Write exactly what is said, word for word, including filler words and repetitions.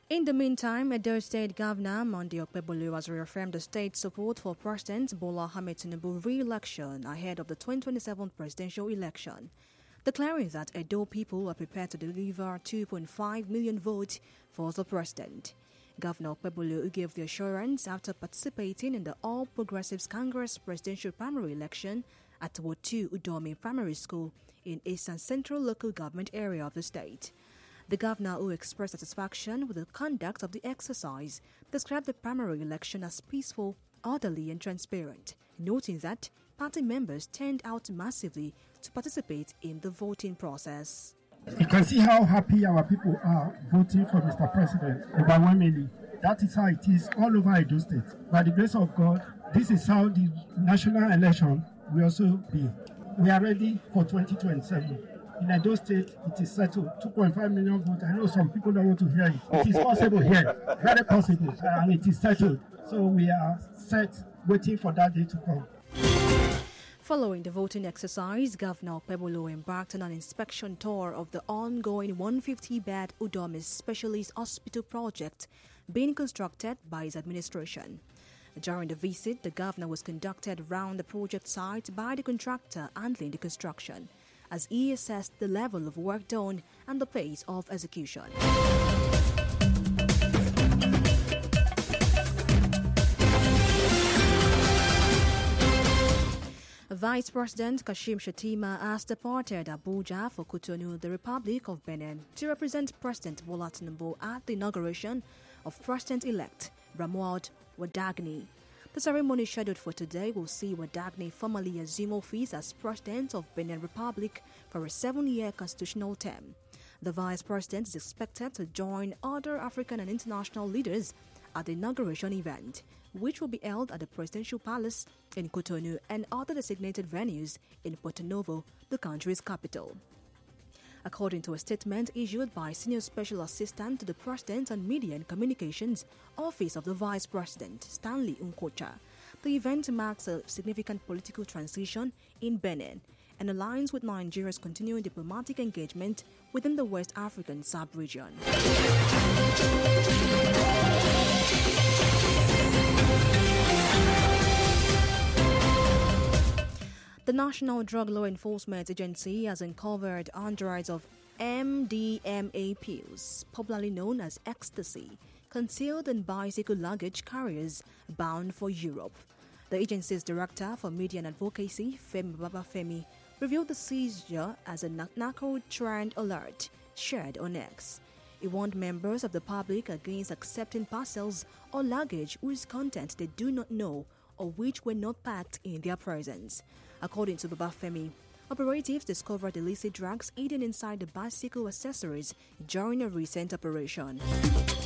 In the meantime, Edo State Governor Monday Okpebholo has reaffirmed the state's support for President Bola Ahmed Tinubu's re-election ahead of the twenty twenty-seven presidential election, declaring that Edo people are prepared to deliver two point five million votes for the president. Governor Okpebholo gave the assurance after participating in the All Progressives Congress presidential primary election at Ward two Udomi Primary School in Eastern Central Local Government area of the state. The governor, who expressed satisfaction with the conduct of the exercise, described the primary election as peaceful, orderly and transparent, noting that party members turned out massively to participate in the voting process. You can see how happy our people are voting for Mister President overwhelmingly. That is how it is all over Edo State. By the grace of God, this is how the national election will also be. We are ready for twenty twenty-seven. In Edo State, it is settled. two point five million votes. I know some people don't want to hear it. It is possible here. Very possible. And it is settled. So we are set, waiting for that day to come. Following the voting exercise, Governor Okpebholo embarked on an inspection tour of the ongoing one hundred fifty bed Udomi Specialist Hospital project being constructed by his administration. During the visit, the governor was conducted around the project site by the contractor handling the construction, as he assessed the level of work done and the pace of execution. Vice President Kashim Shettima has departed Abuja for Cotonou, the Republic of Benin, to represent President Bola Tinubu at the inauguration of President-elect Ramuald Wadagni. The ceremony scheduled for today will see Wadagni formally assume office as President of Benin Republic for a seven-year constitutional term. The Vice President is expected to join other African and international leaders at the inauguration event, which will be held at the Presidential Palace in Cotonou and other designated venues in Porto Novo, the country's capital. According to a statement issued by Senior Special Assistant to the President on Media and Communications, Office of the Vice President, Stanley Unkocha, the event marks a significant political transition in Benin and aligns with Nigeria's continuing diplomatic engagement within the West African sub-region. The National Drug Law Enforcement Agency has uncovered hundreds of M D M A pills, popularly known as ecstasy, concealed in bicycle luggage carriers bound for Europe. The agency's director for media and advocacy, Femi Babafemi, revealed the seizure as a narco trend alert shared on X. He warned members of the public against accepting parcels or luggage whose content they do not know or which were not packed in their presence. According to Babafemi, operatives discovered illicit drugs hidden inside the bicycle accessories during a recent operation.